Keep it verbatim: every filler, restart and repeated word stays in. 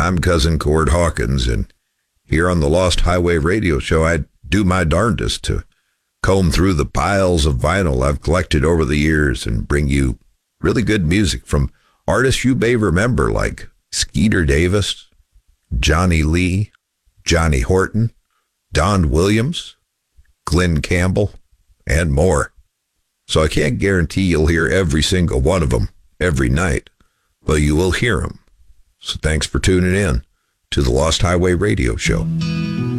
I'm Cousin Cord Hawkins, and here on the Lost Highway Radio Show, I do my darndest to comb through the piles of vinyl I've collected over the years and bring you really good music from artists you may remember like Skeeter Davis, Johnny Lee, Johnny Horton, Don Williams, Glenn Campbell, and more. So I can't guarantee you'll hear every single one of them every night, but you will hear them. So thanks for tuning in to the Lost Highway Radio Show.